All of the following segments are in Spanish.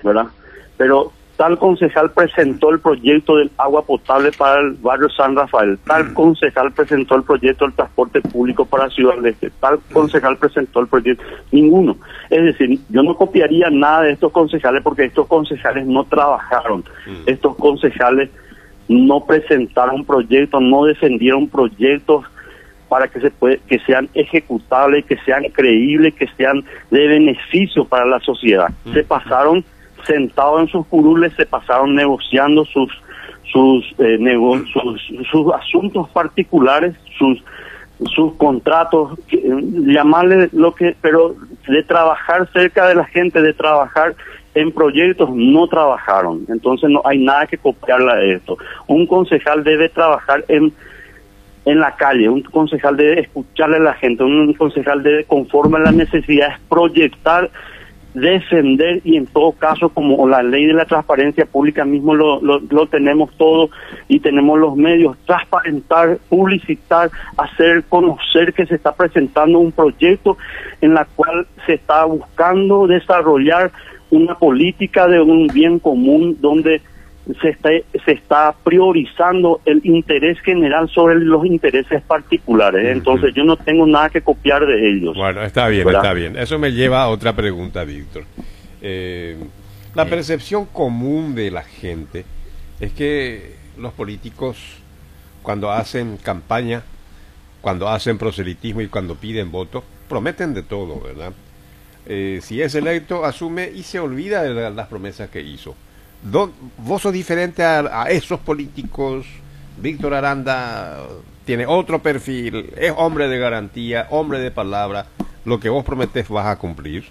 ¿verdad? Pero tal concejal presentó el proyecto del agua potable para el barrio San Rafael, tal concejal presentó el proyecto del transporte público para Ciudad del Este, tal concejal presentó el proyecto, ninguno. Es decir, yo no copiaría nada de estos concejales porque estos concejales no trabajaron, estos concejales no presentaron proyectos, no defendieron proyectos para que sean ejecutables, que sean creíbles, que sean de beneficio para la sociedad. Se pasaron sentados en sus curules, se pasaron negociando sus asuntos particulares, sus contratos, llamarle lo que, pero de trabajar cerca de la gente, de trabajar en proyectos, no trabajaron. Entonces no hay nada que copiarle de esto. Un concejal debe trabajar en la calle, un concejal debe escucharle a la gente, un concejal debe, conforme a las necesidades, proyectar, defender, y en todo caso, como la ley de la transparencia pública mismo lo tenemos todo y tenemos los medios, transparentar, publicitar, hacer conocer que se está presentando un proyecto en la cual se está buscando desarrollar una política de un bien común donde se está priorizando el interés general sobre los intereses particulares. Entonces yo no tengo nada que copiar de ellos. Bueno, está bien, ¿verdad? Está bien. Eso me lleva a otra pregunta, Víctor. La percepción común de la gente es que los políticos, cuando hacen campaña, cuando hacen proselitismo y cuando piden votos, prometen de todo, ¿verdad? Si es electo, asume y se olvida de las promesas que hizo. ¿Vos sos diferente a esos políticos? Víctor Aranda tiene otro perfil, es hombre de garantía, hombre de palabra. Lo que vos prometés vas a cumplir.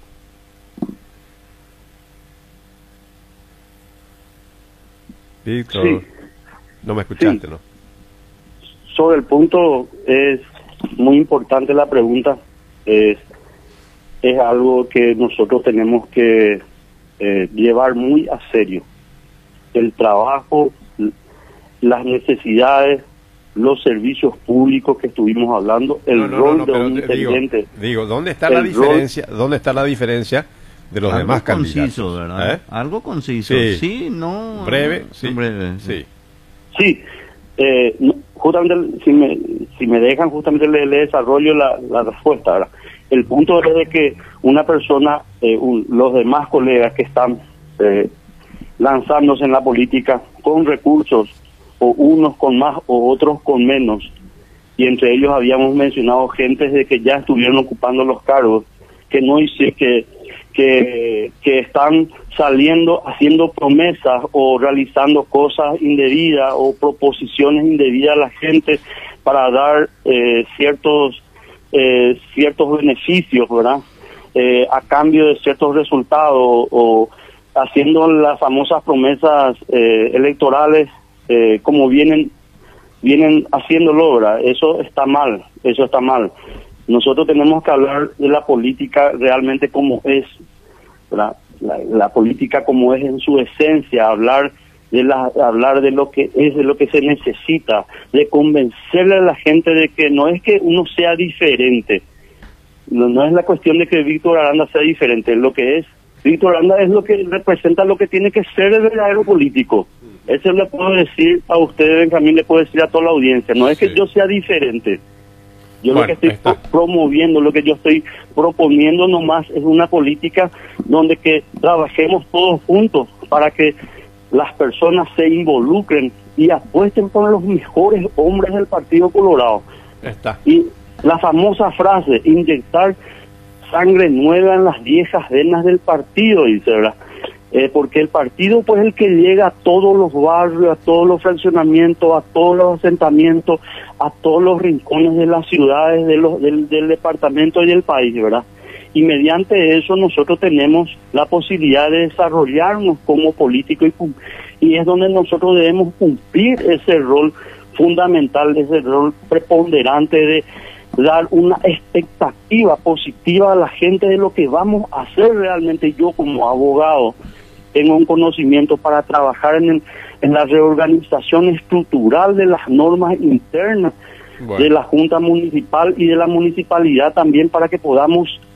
Víctor, sí. No me escuchaste, sí. ¿No? Sobre el punto, es muy importante la pregunta. Es algo que nosotros tenemos que llevar muy a serio. El trabajo, las necesidades, los servicios públicos que estuvimos hablando, el rol de un intendente. Digo, ¿dónde está la diferencia? ¿Dónde está la diferencia de los demás candidatos? Conciso, ¿verdad? Algo conciso. Sí, no breve, sí. Breve. Sí. Justamente, si me dejan, justamente le desarrollo la respuesta, ¿verdad? El punto es de que una persona, los demás colegas que están lanzándose en la política con recursos, o unos con más o otros con menos, y entre ellos habíamos mencionado gentes de que ya estuvieron ocupando los cargos, que no hice, que están saliendo, haciendo promesas o realizando cosas indebidas o proposiciones indebidas a la gente para dar ciertos beneficios, ¿verdad? A cambio de ciertos resultados, o haciendo las famosas promesas electorales como vienen haciéndolo, ¿verdad? Eso está mal. Nosotros tenemos que hablar de la política realmente como es, ¿verdad? La política como es en su esencia, hablar de lo que es, de lo que se necesita, de convencerle a la gente de que no es que uno sea diferente, no es la cuestión de que Víctor Aranda sea diferente, lo que es Víctor Aranda es lo que representa lo que tiene que ser el verdadero político. Eso le puedo decir a usted, Benjamín, le puedo decir a toda la audiencia, no es que yo sea diferente. Yo lo que estoy promoviendo, lo que yo estoy proponiendo nomás es una política donde que trabajemos todos juntos para que las personas se involucren y apuesten por los mejores hombres del Partido Colorado. Y la famosa frase, inyectar sangre nueva en las viejas venas del partido, dice, ¿verdad? Porque el partido pues es el que llega a todos los barrios, a todos los fraccionamientos, a todos los asentamientos, a todos los rincones de las ciudades, del departamento y del país, ¿verdad? Y mediante eso nosotros tenemos la posibilidad de desarrollarnos como políticos y es donde nosotros debemos cumplir ese rol fundamental, ese rol preponderante de dar una expectativa positiva a la gente de lo que vamos a hacer realmente. Yo como abogado tengo un conocimiento para trabajar en la reorganización estructural de las normas internas de la Junta Municipal y de la Municipalidad también, para que podamos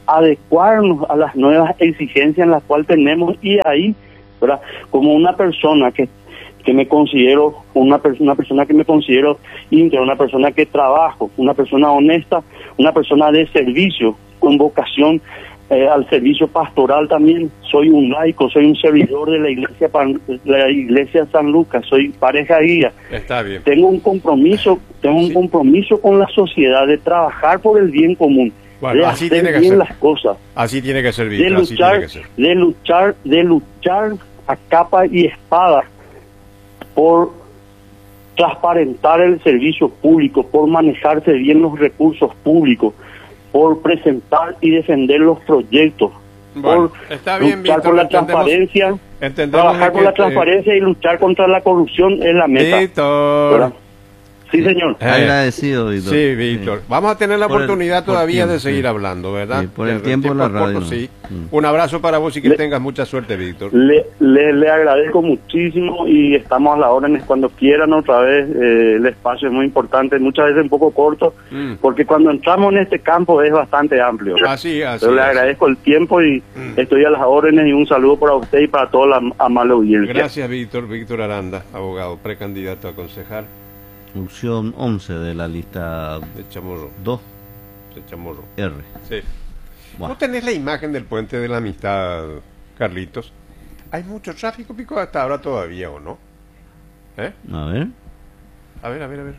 adecuarnos a las nuevas exigencias en las cuales tenemos, y ahí, ¿verdad? Como una persona que me considero una persona que me considero íntegra, una persona que trabajo, una persona honesta, una persona de servicio, con vocación al servicio pastoral también. Soy un laico, soy un servidor de la iglesia San Lucas, soy pareja guía. Está bien. Tengo un compromiso con la sociedad de trabajar por el bien común, bueno, de así hacer tiene que bien ser. las cosas, Así tiene que ser, de Víctor, así tiene que ser. de luchar a capa y espada por transparentar el servicio público, por manejarse bien los recursos públicos, por presentar y defender los proyectos, Bueno, por está bien, luchar Víctor, por la transparencia, trabajar por la transparencia y luchar contra la corrupción es la meta. Víctor. ¿Verdad? Sí, señor. Agradecido, Víctor. Sí, Víctor. Sí. Vamos a tener la Por oportunidad todavía tiempo, de seguir sí. hablando, ¿verdad? Sí, por el tiempo de la es corto, radio, ¿no? sí. Un abrazo para vos y que tengas mucha suerte, Víctor. Le agradezco muchísimo y estamos a las órdenes cuando quieran otra vez. El espacio es muy importante, muchas veces un poco corto, porque cuando entramos en este campo es bastante amplio. Así. Pero le agradezco el tiempo y estoy a las órdenes, y un saludo para usted y para toda la amable audiencia. Gracias, Víctor. Víctor Aranda, abogado, precandidato a concejal Opción 11 de la lista de Chamorro. 2 De Chamorro. R. Sí. Bueno. ¿No tenés la imagen del puente de la amistad, Carlitos? Hay mucho tráfico, Pico, hasta ahora todavía, ¿o no? A ver. A ver.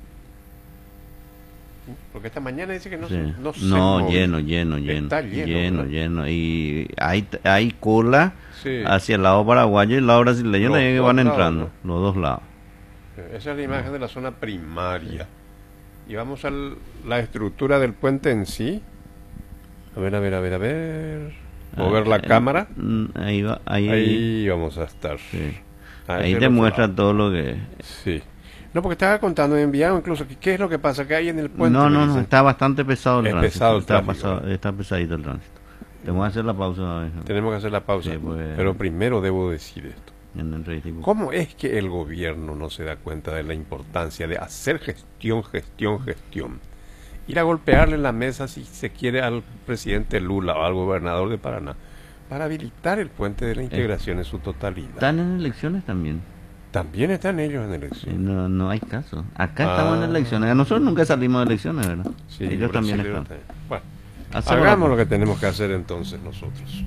Porque esta mañana dice que no, Sí. no se No, movió. lleno. Está lleno, lleno. Y hay cola Sí. hacia el lado paraguayo y el lado brasileño, Los que dos van lados, entrando, los dos lados. Esa es la imagen de la zona primaria. Y vamos a la estructura del puente en sí. A ver. Mover la cámara. Ahí va, Ahí vamos a estar. sí. Ahí Ahí te muestra todo lo que... Sí. No, porque estaba contando, me enviaron incluso, ¿qué es lo que pasa? ¿Qué hay en el puente? No, Me no, dicen. está bastante pesado el Es tránsito. pesado el tráfico. Está pesadito el tránsito. Tengo que hacer la pausa una vez, ¿no? Tenemos que hacer la pausa. Sí, pues, pero primero debo decir esto. En la entrevista. ¿Cómo es que el gobierno no se da cuenta de la importancia de hacer gestión? Ir a golpearle en la mesa, si se quiere, al presidente Lula o al gobernador de Paraná para habilitar el puente de la integración en su totalidad. Están en elecciones también. También están ellos en elecciones. No hay caso. Acá estamos en elecciones. Nosotros nunca salimos de elecciones, ¿verdad? Sí, ellos también brasileños están. también. Bueno, Hacemos hagamos la- lo que tenemos que hacer entonces nosotros.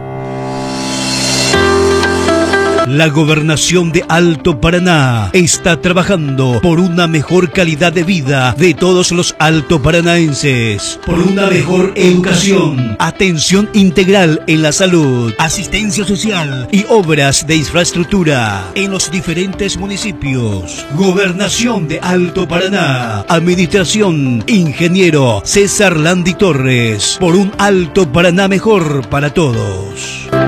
La Gobernación de Alto Paraná está trabajando por una mejor calidad de vida de todos los altoparanaenses, por una mejor educación, atención integral en la salud, asistencia social y obras de infraestructura en los diferentes municipios. Gobernación de Alto Paraná, Administración Ingeniero César Landi Torres, por un Alto Paraná mejor para todos.